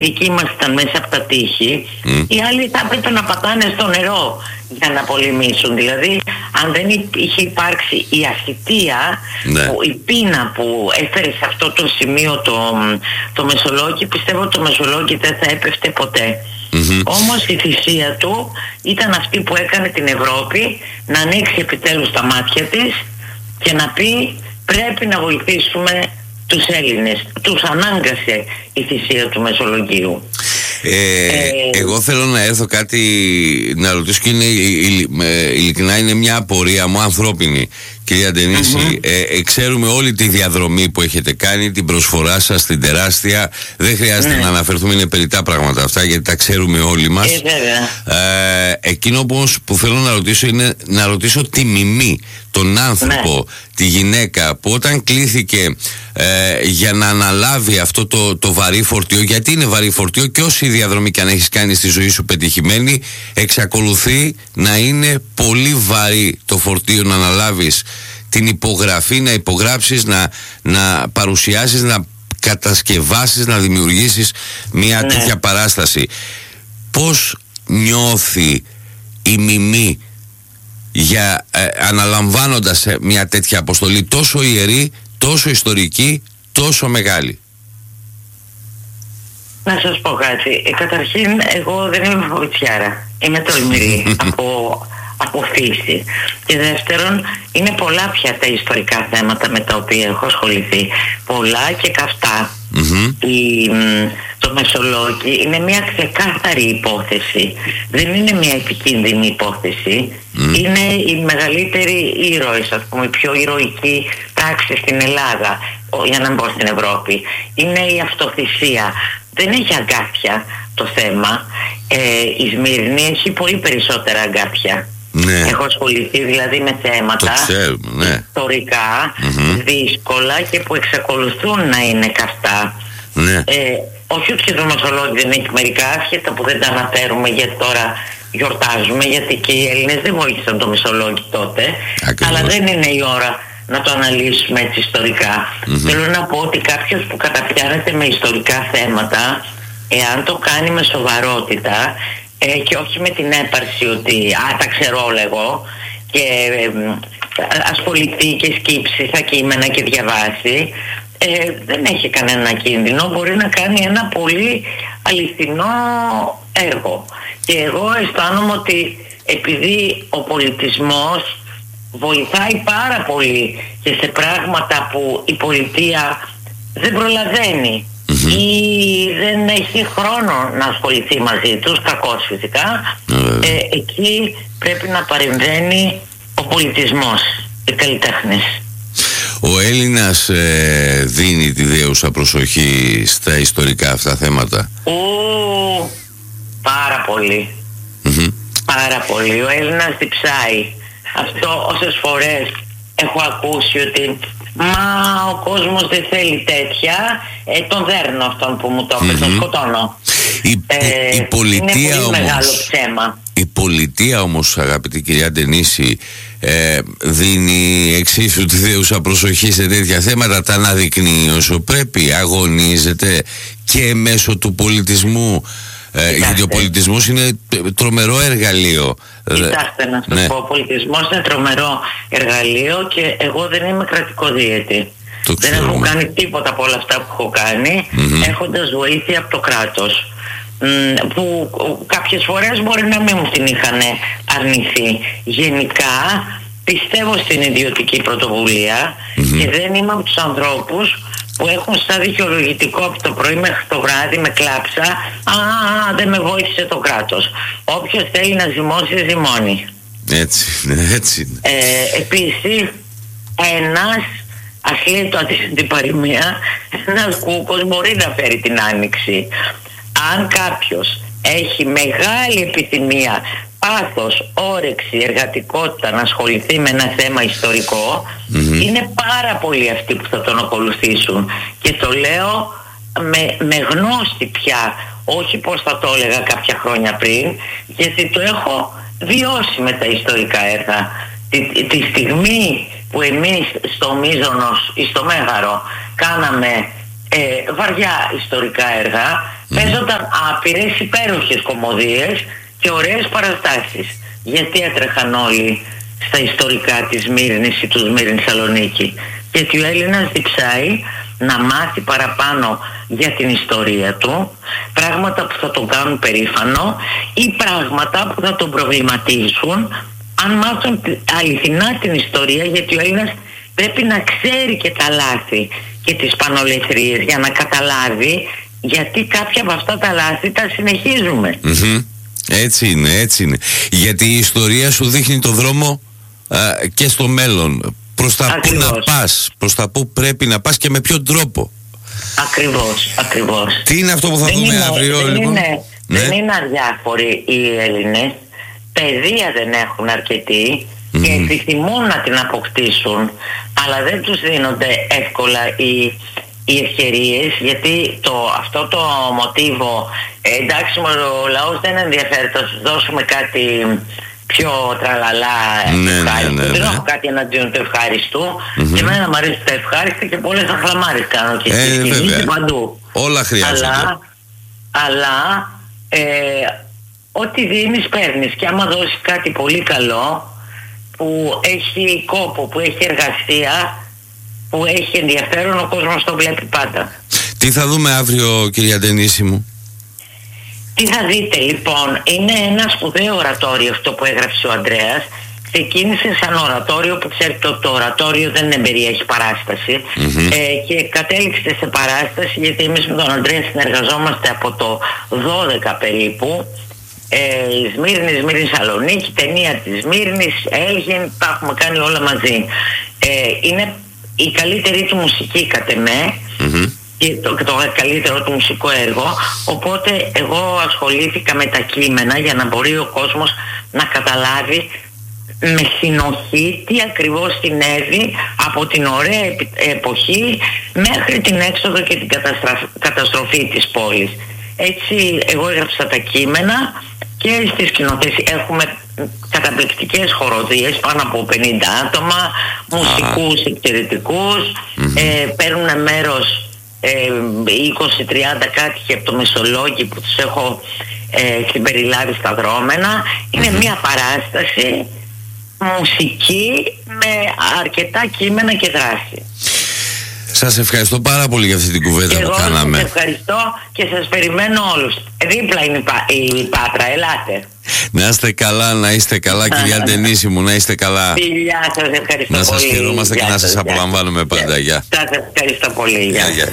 δικοί μας ήταν μέσα από τα τείχη, οι άλλοι θα έπρεπε να πατάνε στο νερό για να πολεμήσουν. Δηλαδή, αν δεν είχε υπάρξει η ασιτεία, η πείνα που έφερε σε αυτό το σημείο το Μεσολόγγι, πιστεύω ότι το Μεσολόγγι δεν θα έπεφτε ποτέ. Όμως η θυσία του ήταν αυτή που έκανε την Ευρώπη να ανοίξει επιτέλους τα μάτια της και να πει πρέπει να βοηθήσουμε τους Έλληνες. Τους ανάγκασε η θυσία του Μεσολογγίου. Εγώ θέλω να έρθω κάτι να ρωτήσω και ειλικρινά είναι μια απορία μου ανθρώπινη, κυρία Ντενίση. Ξέρουμε όλη τη διαδρομή που έχετε κάνει, την προσφορά σας, την τεράστια. Δεν χρειάζεται να αναφερθούμε, είναι περιττά πράγματα αυτά, γιατί τα ξέρουμε όλοι μας. Εκείνο όμως που θέλω να ρωτήσω είναι να ρωτήσω τη Μιμή, τον άνθρωπο, τη γυναίκα που όταν κλήθηκε για να αναλάβει αυτό το βαρύ φορτίο, γιατί είναι βαρύ φορτίο και όση διαδρομή και αν έχεις κάνει στη ζωή σου πετυχημένη, εξακολουθεί να είναι πολύ βαρύ το φορτίο να αναλάβεις την υπογραφή, να υπογράψεις, να παρουσιάσεις, να κατασκευάσεις, να δημιουργήσεις μια τέτοια παράσταση. Πώς νιώθει η Μιμή αναλαμβάνοντας μια τέτοια αποστολή τόσο ιερή, τόσο ιστορική, τόσο μεγάλη? Να σας πω κάτι. Καταρχήν, εγώ δεν είμαι φοβητσιάρα. Είμαι τολμηρή από φύση. Και δεύτερον, είναι πολλά πια τα ιστορικά θέματα με τα οποία έχω ασχοληθεί. Πολλά και καυτά. Το Μεσολόγγι είναι μια ξεκάθαρη υπόθεση. Δεν είναι μια επικίνδυνη υπόθεση. Είναι η μεγαλύτερη ήρωες, ας πούμε, η πιο ηρωική τάξη στην Ελλάδα, για να μπω στην Ευρώπη. Είναι η αυτοθυσία. Δεν έχει αγκάθια το θέμα. Η Σμύρνη έχει πολύ περισσότερα αγκάθια. Έχω ασχοληθεί δηλαδή με θέματα ιστορικά, δύσκολα και που εξακολουθούν να είναι καυτά. Όχι ότι και το Μεσολόγγι δεν έχει μερικά άσχετα που δεν τα αναφέρουμε, γιατί τώρα γιορτάζουμε, γιατί και οι Έλληνες δεν βοήθησαν το Μεσολόγγι τότε. Αλλά δεν είναι η ώρα να το αναλύσουμε έτσι ιστορικά. Θέλω να πω ότι κάποιος που καταπιάνεται με ιστορικά θέματα, εάν το κάνει με σοβαρότητα και όχι με την έπαρση ότι τα ξέρω όλα εγώ, και ασχοληθεί και σκύψει στα κείμενα και διαβάσει, δεν έχει κανένα κίνδυνο. Μπορεί να κάνει ένα πολύ αληθινό έργο. Και εγώ αισθάνομαι ότι επειδή ο πολιτισμός βοηθάει πάρα πολύ και σε πράγματα που η πολιτεία δεν προλαβαίνει ή δεν έχει χρόνο να ασχοληθεί μαζί τους, κακώς φυσικά, εκεί πρέπει να παρεμβαίνει ο πολιτισμός, οι καλλιτέχνες. Ο Έλληνας δίνει τη δέουσα προσοχή στα ιστορικά αυτά θέματα? Πάρα πολύ. Πάρα πολύ. Ο Έλληνας διψάει. Αυτό όσες φορές έχω ακούσει ότι ο κόσμος δεν θέλει τέτοια, τον δέρνω αυτόν που μου το είπε, τον σκοτώνω. Η πολιτεία είναι πολύ όμως, μεγάλο ψέμα. Η πολιτεία όμως, αγαπητή κυρία Ντενίση, δίνει εξίσου τη δέουσα προσοχή σε τέτοια θέματα, τα αναδεικνύει όσο πρέπει, αγωνίζεται και μέσω του πολιτισμού. Γιατί ο πολιτισμός είναι τρομερό εργαλείο. Κοιτάξτε να σας πω, ο πολιτισμός είναι τρομερό εργαλείο και εγώ δεν είμαι κρατικοδίαιτη. Δεν έχω κάνει τίποτα από όλα αυτά που έχω κάνει, έχοντας βοήθεια από το κράτος, που κάποιες φορές μπορεί να μην μου την είχαν αρνηθεί. Γενικά πιστεύω στην ιδιωτική πρωτοβουλία και δεν είμαι από τους ανθρώπους που έχουν σαν δικαιολογητικό από το πρωί μέχρι το βράδυ με κλάψα δεν με βοήθησε το κράτος. Όποιος θέλει να ζυμώσει, ζυμώνει. Έτσι. Επίσης, ένας, ας λέει το αντιπαροιμία, ένας κούκος μπορεί να φέρει την άνοιξη. Αν κάποιος έχει μεγάλη επιθυμία, πάθος, όρεξη, εργατικότητα να ασχοληθεί με ένα θέμα ιστορικό, είναι πάρα πολλοί αυτοί που θα τον ακολουθήσουν. Και το λέω με γνώστη πια, όχι πως θα το έλεγα κάποια χρόνια πριν, γιατί το έχω βιώσει με τα ιστορικά έργα. Τη στιγμή που εμείς στο Μίζωνος ή στο Μέγαρο κάναμε βαριά ιστορικά έργα, παίζονταν άπειρες υπέροχες κωμωδίες και ωραίες παραστάσεις. Γιατί έτρεχαν όλοι στα ιστορικά της Σμύρνης ή του Σμύρνη Σαλονίκη? Γιατί ο Έλληνας διψάει να μάθει παραπάνω για την ιστορία του, πράγματα που θα τον κάνουν περήφανο ή πράγματα που θα τον προβληματίσουν αν μάθουν αληθινά την ιστορία, γιατί ο Έλληνας πρέπει να ξέρει και τα λάθη και τις πανολεθρίες για να καταλάβει γιατί κάποια από αυτά τα λάθη τα συνεχίζουμε. Έτσι είναι. Γιατί η ιστορία σου δείχνει το δρόμο και στο μέλλον. Προς τα πού να πας, προς τα πού πρέπει να πας και με ποιον τρόπο. Ακριβώς. Τι είναι αυτό που θα δούμε αύριο, λοιπόν? Δεν είναι αδιάφοροι οι Έλληνες. Παιδεία δεν έχουν αρκετή και επιθυμούν να την αποκτήσουν, αλλά δεν τους δίνονται εύκολα οι ευκαιρίες, γιατί αυτό το μοτίβο, εντάξει ο λαός δεν ενδιαφέρεται, θα σου δώσουμε κάτι πιο τραλαλά ευχάριστο. Δεν έχω κάτι εναντίον του ευχάριστου, και εμένα μου αρέσει τα ευχάριστα και πολλές αχλαμάρες κάνω και και παντού. Όλα χρειάζονται. Αλλά ό,τι δίνεις παίρνεις, και άμα δώσεις κάτι πολύ καλό που έχει κόπο, που έχει εργασία, που έχει ενδιαφέρον, ο κόσμος το βλέπει πάντα. Τι θα δούμε αύριο, κυρία Ντενίση μου? Τι θα δείτε, λοιπόν? Είναι ένα σπουδαίο ορατόριο αυτό που έγραψε ο Ανδρέας. Ξεκίνησε σαν ορατόριο που ξέρετε ότι το ορατόριο δεν περιέχει παράσταση, και κατέληξε σε παράσταση, γιατί εμείς με τον Ανδρέα συνεργαζόμαστε από το 12 περίπου. Η Σμύρνη Σαλονίκη, ταινία της Σμύρνης, Έλγιν, τα έχουμε κάνει όλα μαζί. Είναι η καλύτερη του μουσική κατ' εμέ, και το καλύτερο του μουσικό έργο, οπότε εγώ ασχολήθηκα με τα κείμενα για να μπορεί ο κόσμος να καταλάβει με συνοχή τι ακριβώς συνέβη από την ωραία εποχή μέχρι την έξοδο και την καταστροφή της πόλης. Έτσι εγώ έγραψα τα κείμενα, και στη σκηνοθέση έχουμε καταπληκτικές χοροδίες, πάνω από 50 άτομα, μουσικούς εξαιρετικούς, παίρνουν μέρος 20-30 κάτοικοι από το Μεσολόγγι που τους έχω συμπεριλάβει στα δρόμενα. Είναι μια παράσταση μουσική με αρκετά κείμενα και δράση. Σας ευχαριστώ πάρα πολύ για αυτή την κουβέντα που κάναμε. Σας ευχαριστώ και σας περιμένω όλους. Δίπλα είναι η Πάτρα, ελάτε. Να είστε καλά, να είστε καλά, κυρία Ντενίση μου, να είστε καλά. Φιλιά, σας ευχαριστώ πολύ. Να σας χαιρόμαστε και να σας απολαμβάνουμε πάντα. Γεια. Σας ευχαριστώ πολύ. Γεια.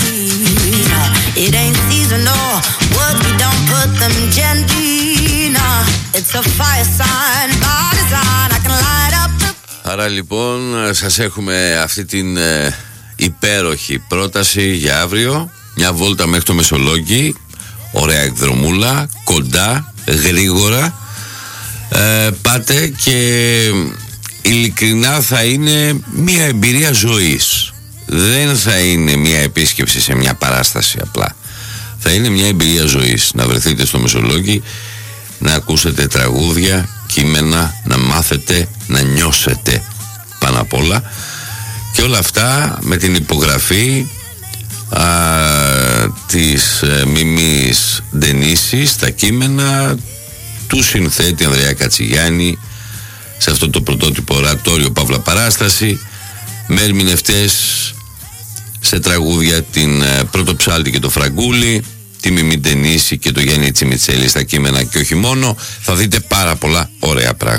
Άρα λοιπόν σας έχουμε αυτή την υπέροχη πρόταση για αύριο. Μια βόλτα μέχρι το Μεσολόγγι, ωραία εκδρομούλα, κοντά, γρήγορα. Πάτε και ειλικρινά θα είναι μια εμπειρία ζωής. Δεν θα είναι μια επίσκεψη σε μια παράσταση απλά. Θα είναι μια εμπειρία ζωής. Να βρεθείτε στο Μεσολόγγι, να ακούσετε τραγούδια, κείμενα, να μάθετε, να νιώσετε πάνω απ' όλα. Και όλα αυτά με την υπογραφή της Μιμής Ντενίσης, τα κείμενα του συνθέτη Ανδρέα Κατσιγιάννη, σε αυτό το πρωτότυπο ορατόριο παύλα παράσταση, με ερμηνευτές σε τραγούδια την Πρωτοψάλτη και το Φραγκούλη, τη Μιμή Ντενίση και το Γιάννη Τσιμιτσέλη στα κείμενα, και όχι μόνο. Θα δείτε πάρα πολλά ωραία πράγματα.